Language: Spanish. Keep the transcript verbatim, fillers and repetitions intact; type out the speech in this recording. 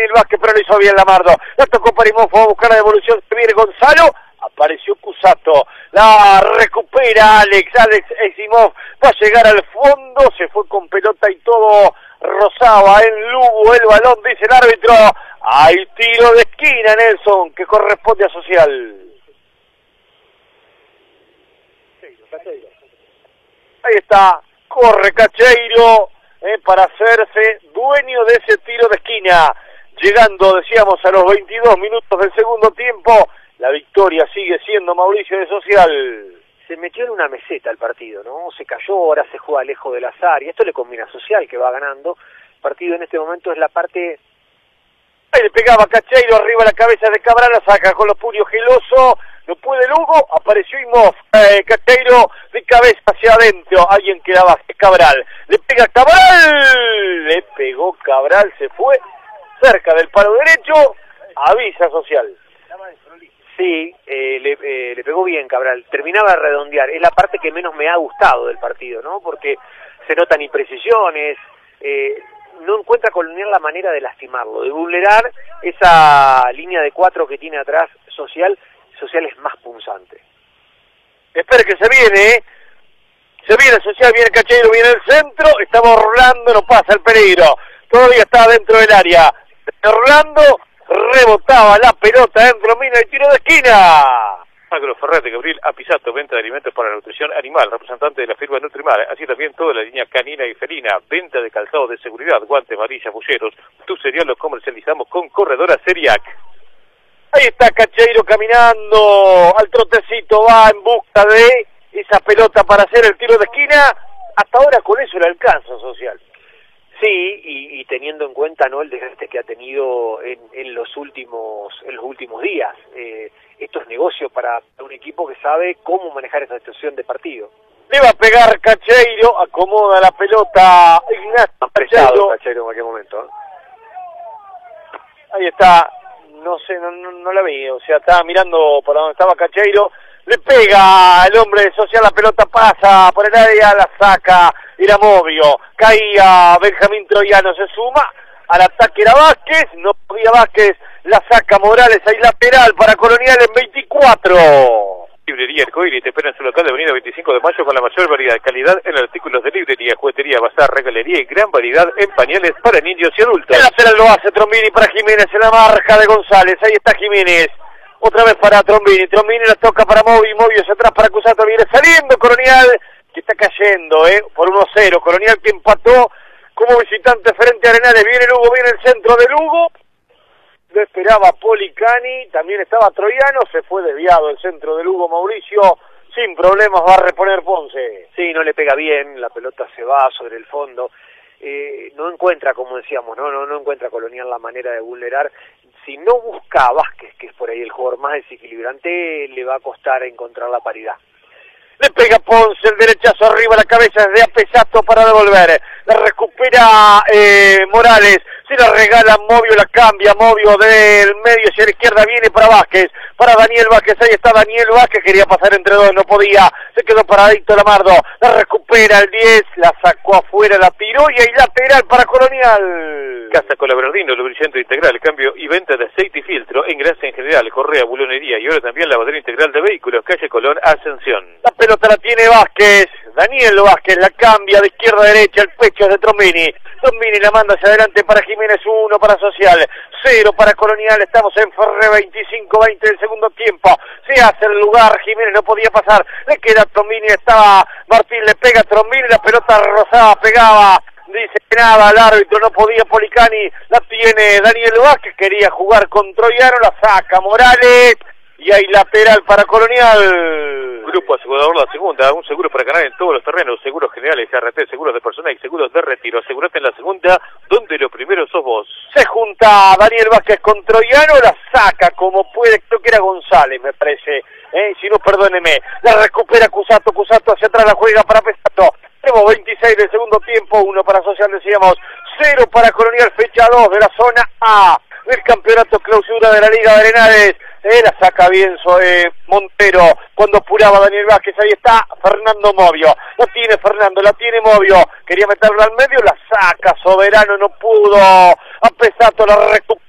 Daniel Vázquez, pero lo hizo bien Lamardo. La tocó para Imhoff, fue a buscar la devolución, se viene Gonzalo. Apareció Cusato, la recupera Alex, Alex Imhoff, va a llegar al fondo, se fue con pelota y todo, rozaba en Lugo el balón, dice el árbitro. Hay tiro de esquina, Nelson, que corresponde a Social. Ahí está, corre Cacheiro eh, para hacerse dueño de ese tiro de esquina. Llegando, decíamos, a los veintidós minutos del segundo tiempo, la victoria sigue siendo Mauricio de Social. Se metió en una meseta el partido, ¿no? Se cayó, ahora se juega lejos del azar, y esto le combina a Social, que va ganando. El partido en este momento es la parte... Ahí le pegaba Cacheiro, arriba la cabeza de Cabral, la saca con los puños geloso, no puede Lugo, apareció Imhoff, eh, Cacheiro de cabeza hacia adentro, alguien que daba Cabral, le pega Cabral, le pegó Cabral, se fue cerca del palo derecho, avisa Social. Sí, eh, le, eh, le pegó bien Cabral, terminaba de redondear, es la parte que menos me ha gustado del partido, ¿no? Porque se notan imprecisiones, eh, no encuentra Colonial la manera de lastimarlo, de vulnerar esa línea de cuatro que tiene atrás Social. Social es más punzante. Espera que se viene, ¿eh? Se viene Social, viene Cacheiro, viene el centro, estaba Orlando, no pasa el peligro, todavía está dentro del área. Orlando rebotaba la pelota dentro, mina el tiro de esquina. Agroferrate Gabriel Apisato, venta de alimentos para la nutrición animal, representante de la firma Nutrimar, así también toda la línea canina y felina, venta de calzado de seguridad, guantes, varillas, bulleros. Tu cereal lo comercializamos con Corredora Seriac. Ahí está Cacheiro caminando al trotecito, va en busca de esa pelota para hacer el tiro de esquina. Hasta ahora con eso le alcanza Social. Sí, y, y teniendo en cuenta, ¿no?, el desgaste que ha tenido en, en los últimos en los últimos días. Eh, esto es negocio para un equipo que sabe cómo manejar esa situación de partido. Le va a pegar Cacheiro, acomoda la pelota Ignacio Cacheiro. Cacheiro en cualquier momento, ¿eh? Ahí está, no sé, no, no, no la vi, o sea, estaba mirando por donde estaba Cacheiro. Le pega el hombre de Social, la pelota pasa por el área, la saca, era Movio, caía Benjamín Troyano, se suma al ataque, era Vázquez, no podía Vázquez, la saca Morales, ahí lateral para Colonial en veinticuatro. Librería Arcoíris te espera en su local de avenida veinticinco de mayo con la mayor variedad de calidad en artículos de librería, juguetería, bazar, regalería y gran variedad en pañales para niños y adultos. El lateral lo hace Trombini para Jiménez en la marca de González, ahí está Jiménez. Otra vez para Trombini, Trombini la toca para Movi, Movi hacia atrás para Cusato, viene saliendo Colonial, que está cayendo, eh, por uno cero, Colonial que empató como visitante frente a Arenales, viene Lugo, viene el centro de Lugo, lo esperaba Policani, también estaba Troyano, se fue desviado el centro de Lugo, Mauricio, sin problemas va a reponer Ponce. Sí, no le pega bien, la pelota se va sobre el fondo, eh, no encuentra, como decíamos, no, no, no encuentra Colonial la manera de vulnerar. Si no busca a Vázquez, que es por ahí el jugador más desequilibrante, le va a costar encontrar la paridad. Le pega Ponce, el derechazo arriba, la cabeza de Apesato para devolver. La recupera eh, Morales, se la regala Movio, la cambia Movio del medio hacia la izquierda, viene para Vázquez, para Daniel Vázquez, ahí está Daniel Vázquez, quería pasar entre dos, no podía, se quedó paradito Lamardo, la recupera el diez, la sacó afuera, la tiró y ahí lateral para Colonial. Casa Colabradino, lubricante integral, cambio y venta de aceite y filtro, engrase en general, correa, bulonería y ahora también lavadero integral de vehículos, calle Colón, Ascensión. La pelota la tiene Vázquez, Daniel Vázquez la cambia de izquierda a derecha, el pecho es de Trombini, Trombini la manda hacia adelante para Jiménez, uno para Social, cero para Colonial, estamos en Ferre veinticinco veinte del segundo tiempo, se hace el lugar, Jiménez no podía pasar, le queda Trombini, estaba Martín, le pega Trombini, la pelota rozaba, pegaba, dice que nada, al árbitro no podía Policani, la tiene Daniel Vázquez, quería jugar con Troyano, la saca Morales, y hay lateral para Colonial. Grupo Asegurador La Segunda, un seguro para ganar en todos los terrenos, seguros generales, C R T, seguros de personal y seguros de retiro. Asegurate en La Segunda, donde lo primero sos vos. Se junta Daniel Vázquez con Troyano, la saca como puede, creo que era González, me parece, eh, si no, perdóneme. La recupera Cusato, Cusato hacia atrás, la juega para Pesato. Tenemos veintiséis del segundo tiempo, uno para Social, decíamos, cero para Colonial, fecha dos de la zona A del campeonato clausura de la Liga de Arenales. Eh, la saca bien eh, Montero cuando apuraba Daniel Vázquez, ahí está Fernando Movio, la tiene Fernando, la tiene Movio, quería meterla al medio, la saca Soberano, no pudo, a Pesato la recupera.